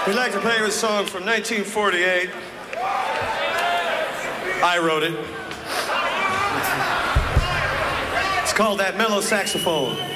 We'd like to play you a song from 1948. I wrote it. It's called That Mellow Saxophone.